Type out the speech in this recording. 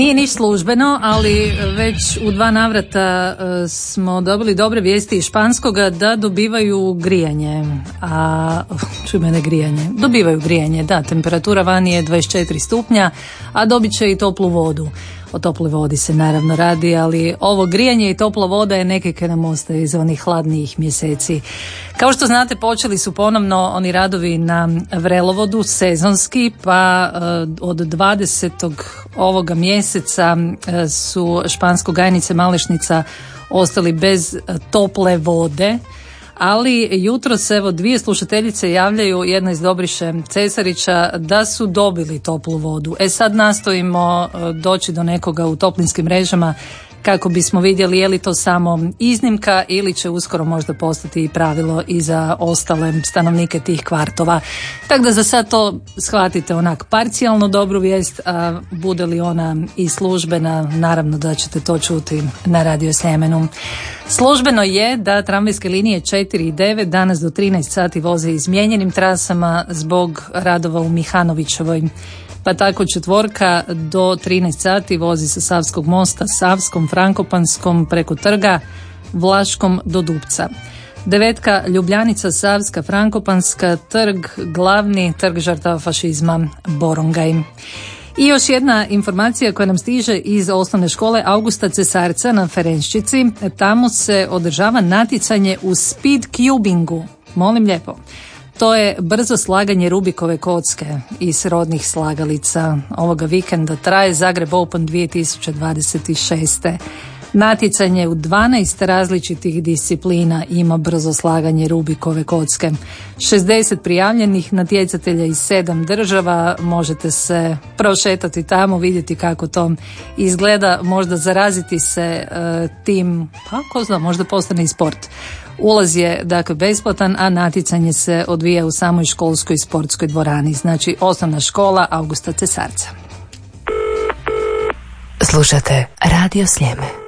Nije niš službeno, ali već u 2 navrata smo dobili dobre vijesti iz Španskoga da dobivaju grijanje. Dobivaju grijanje, da, temperatura vani je 24 stupnja, a dobit će i toplu vodu. O toploj vodi se naravno radi, ali ovo grijanje i topla voda je neke koje nam ostaje iz onih hladnijih mjeseci. Kao što znate, počeli su ponovno oni radovi na vrelovodu, sezonski, pa od 20. ovoga mjeseca su Špansko-Gajnice Malešnica ostali bez tople vode. Ali jutros, evo, 2 slušateljice javljaju, jedna iz Dobriše Cesarića, da su dobili toplu vodu. Sad nastojimo doći do nekoga u toplinskim mrežama kako bismo vidjeli je li to samo iznimka ili će uskoro možda postati i pravilo i za ostale stanovnike tih kvartova. Tako da za sad to shvatite onak parcijalno dobru vijest, a bude li ona i službena, naravno da ćete to čuti na Radio Sljemenu. Službeno je da tramvajske linije 4 i 9 danas do 13 sati voze izmijenjenim trasama zbog radova u Mihanovićevoj. Pa tako 4 do 13 sati vozi sa Savskog mosta, Savskom, Frankopanskom preko trga, Vlaškom do Dupca. 9 Ljubljanica, Savska, Frankopanska, trg, glavni trg žrtava fašizma, Borongaj. I još jedna informacija koja nam stiže iz osnovne škole Augusta Cesarca na Ferenščici. Tamo se održava natjecanje u speed cubingu. Molim lijepo. To je brzo slaganje Rubikove kocke iz rodnih slagalica. Ovoga vikenda traje Zagreb Open 2026. Natjecanje u 12 različitih disciplina ima brzo slaganje Rubikove kocke. 60 prijavljenih natjecatelja iz 7 država. Možete se prošetati tamo, vidjeti kako to izgleda, možda zaraziti se tim, pa ko zna, možda postane i sport. Ulaz je dakle besplatan, a natjecanje se odvija u samoj školskoj sportskoj dvorani. Znači osnovna škola Augusta Cesarca. Slušate Radio Sljeme.